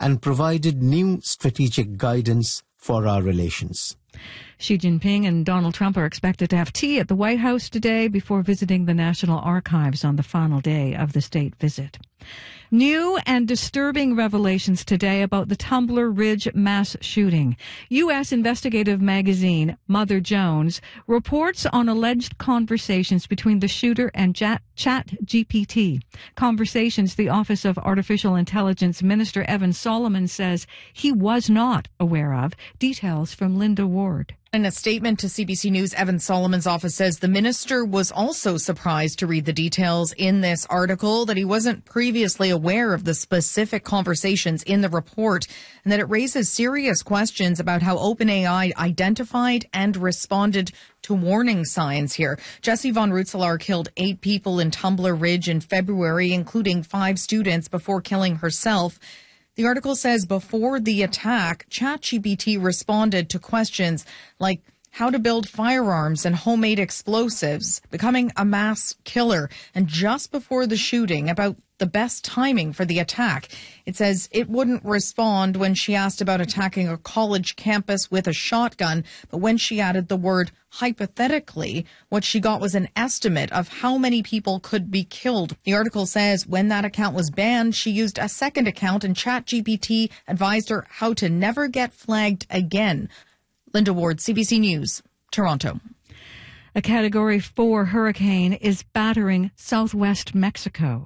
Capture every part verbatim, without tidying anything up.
and provided new strategic guidance for our relations. Xi Jinping and Donald Trump are expected to have tea at the White House today before visiting the National Archives on the final day of the state visit. New and disturbing revelations today about the Tumbler Ridge mass shooting. U S investigative magazine Mother Jones reports on alleged conversations between the shooter and ChatGPT. Conversations the Office of Artificial Intelligence Minister Evan Solomon says he was not aware of. Details from Linda Ward. In a statement to C B C News, Evan Solomon's office says the minister was also surprised to read the details in this article, that he wasn't previously aware of the specific conversations in the report, and that it raises serious questions about how OpenAI identified and responded to warning signs here. Jesse Von Rutzelaar killed eight people in Tumbler Ridge in February, including five students, before killing herself. The article says before the attack, ChatGPT responded to questions like how to build firearms and homemade explosives, becoming a mass killer, and just before the shooting, about the best timing for the attack. It says it wouldn't respond when she asked about attacking a college campus with a shotgun, but when she added the word hypothetically, what she got was an estimate of how many people could be killed. The article says when that account was banned, she used a second account, and ChatGPT advised her how to never get flagged again. Linda Ward, C B C News, Toronto. A Category four hurricane is battering southwest Mexico.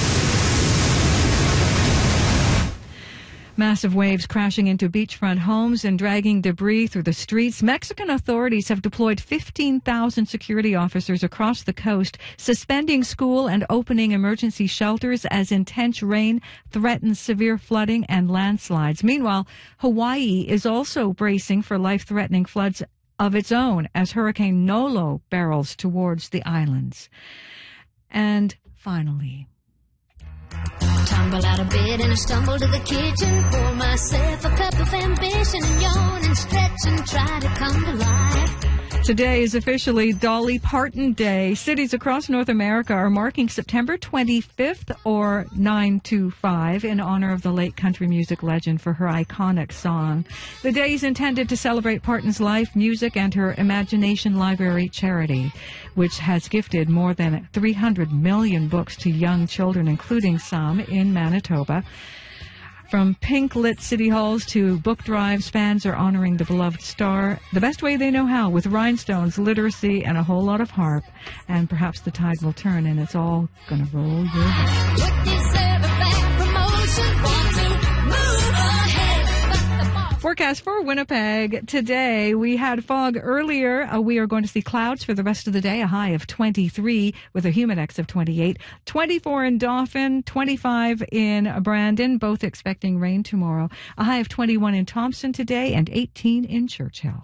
Massive waves crashing into beachfront homes and dragging debris through the streets. Mexican authorities have deployed fifteen thousand security officers across the coast, suspending school and opening emergency shelters as intense rain threatens severe flooding and landslides. Meanwhile, Hawaii is also bracing for life-threatening floods of its own as Hurricane Nolo barrels towards the islands. And finally, tumble out of bed and I stumble to the kitchen, pour myself a cup of ambition and yawn and stretch and try to come to life. Today is officially Dolly Parton Day. Cities across North America are marking September twenty-fifth, or nine two five, in honor of the late country music legend for her iconic song. The day is intended to celebrate Parton's life, music, and her Imagination Library charity, which has gifted more than three hundred million books to young children, including some in Manitoba. From pink-lit city halls to book drives, fans are honoring the beloved star the best way they know how, with rhinestones, literacy, and a whole lot of harp. And perhaps the tide will turn, and it's all going to roll your head. You deserve a bad promotion, want to move ahead. Forecast for Winnipeg today. We had fog earlier. Uh, we are going to see clouds for the rest of the day, a high of twenty-three with a humidex of twenty-eight. twenty-four in Dauphin, twenty-five in Brandon, both expecting rain tomorrow. A high of twenty-one in Thompson today and eighteen in Churchill.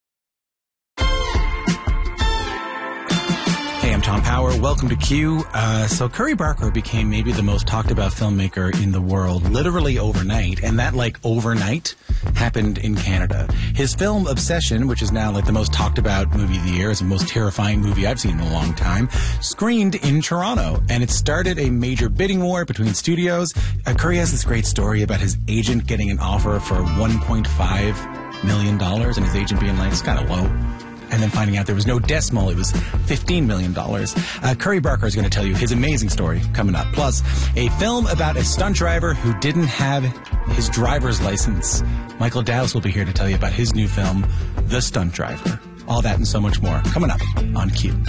Hey, I'm Tom Power. Welcome to Q. Uh, so Curry Barker became maybe the most talked about filmmaker in the world, literally overnight. And that, like, overnight happened in Canada. His film Obsession, which is now like the most talked about movie of the year, is the most terrifying movie I've seen in a long time, screened in Toronto. And it started a major bidding war between studios. Uh, Curry has this great story about his agent getting an offer for one point five million dollars and his agent being like, it's kind of low. And then finding out there was no decimal, it was fifteen million dollars. Uh, Curry Barker is going to tell you his amazing story coming up. Plus, a film about a stunt driver who didn't have his driver's license. Michael Dowse will be here to tell you about his new film, The Stunt Driver. All that and so much more coming up on Q.